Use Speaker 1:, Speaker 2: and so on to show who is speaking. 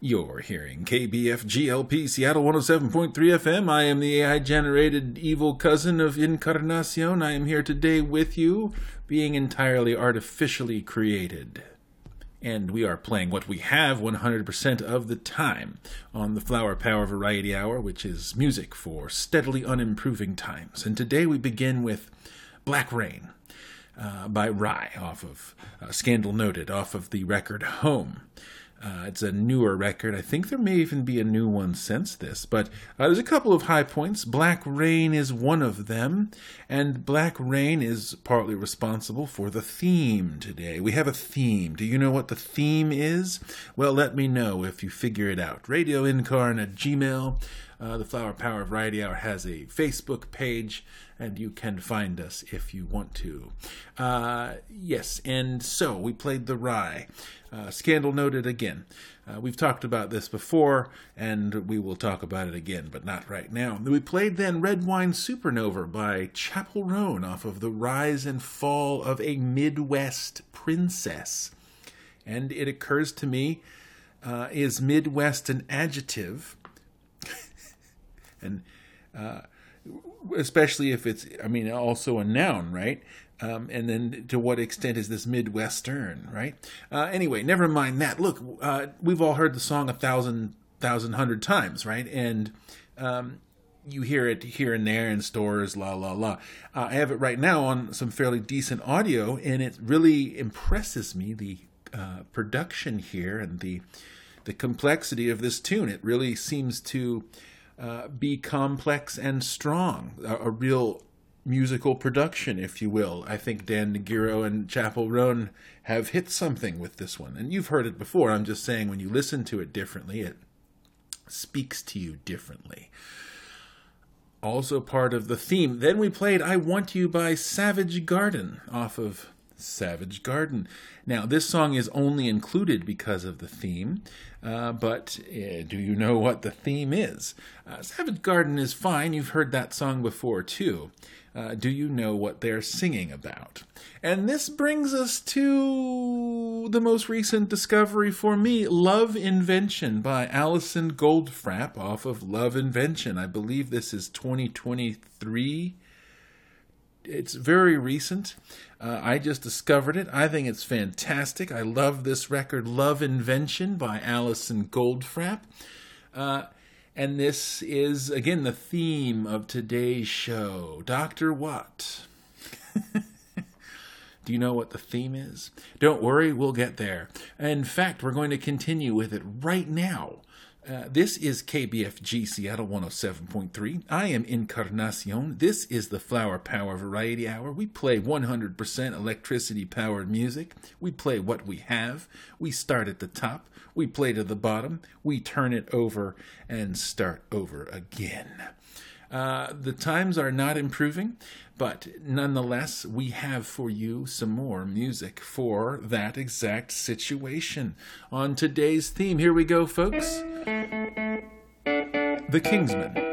Speaker 1: You're hearing KBFGLP Seattle 107.3 FM. I am the AI-generated evil cousin of Encarnacion. I am here today with you, being entirely artificially created. And we are playing what we have 100% of the time on the Flower Power Variety Hour, which is music for steadily unimproving times. And today we begin with Black Rain by Rhye, off of Scandal Noted, off of the record Home. It's a newer record. I think there may even be a new one since this, but there's a couple of high points. Black Rain is one of them, and Black Rain is partly responsible for the theme today. We have a theme. Do you know what the theme is? Well, let me know if you figure it out. RadioIncarn@gmail. The Flower Power Variety Hour has a Facebook page, and you can find us if you want to. Yes, and so we played the Rhye. Scandal Noted again. We've talked about this before, and we will talk about it again, but not right now. We played then Red Wine Supernova by Chappell Roan off of The Rise and Fall of a Midwest Princess. And it occurs to me, is Midwest an adjective? And especially if it's, also a noun, right? And then to what extent is this Midwestern, right? Anyway, never mind that. Look, we've all heard the song 1,000 times, right? And you hear it here and there in stores, la, la, la. I have it right now on some fairly decent audio, and it really impresses me, the production here and the complexity of this tune. It really seems to be complex and strong, a real musical production, if you will. I think Dan Nagiro and Chappell Roan have hit something with this one. And you've heard it before. I'm just saying when you listen to it differently, it speaks to you differently. Also part of the theme. Then we played I Want You by Savage Garden off of Savage Garden. Now, this song is only included because of the theme, but do you know what the theme is? Savage Garden is fine. You've heard that song before, too. Do you know what they're singing about? And this brings us to the most recent discovery for me, Love Invention by Alison Goldfrapp off of Love Invention. I believe this is 2023. It's very recent. I just discovered it. I think it's fantastic. I love this record, Love Invention by Alison Goldfrapp. And this is, again, the theme of today's show. Dr. What? Do you know what the theme is? Don't worry, we'll get there. In fact, we're going to continue with it right now. This is KBFG Seattle 107.3. I am Encarnacion. This is the Flower Power Variety Hour. We play 100% electricity-powered music. We play what we have. We start at the top. We play to the bottom. We turn it over and start over again. The times are not improving, but nonetheless, we have for you some more music for that exact situation. On today's theme, here we go, folks. The Kingsmen.